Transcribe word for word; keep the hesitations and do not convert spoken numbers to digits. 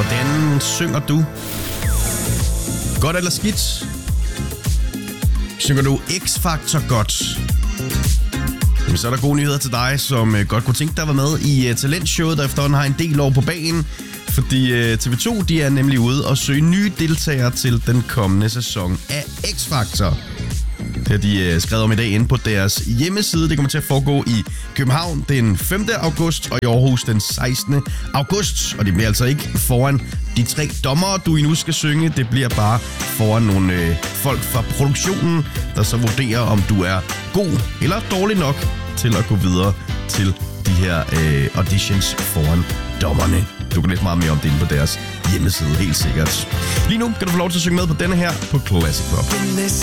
Hvordan synger du? Godt eller skidt? Synger du X-Factor godt? Men så er der gode nyheder til dig, som godt kunne tænke dig at være med i talentshowet, der efterhånden har en del år på banen. Fordi T V to de er nemlig ude og søge nye deltagere til den kommende sæson af X-Factor. Det har de skrevet om i dag inde på deres hjemmeside. Det kommer til at foregå i København den femte august og i Aarhus den sekstende august. Og det bliver altså ikke foran de tre dommere, du endnu skal synge. Det bliver bare foran nogle øh, folk fra produktionen, der så vurderer, om du er god eller dårlig nok til at gå videre til de her øh, auditions foran dommerne. Du kan læse meget mere om det inde på deres hjemmeside, helt sikkert. Lige nu kan du få lov til at synge med på denne her på Classic Pop.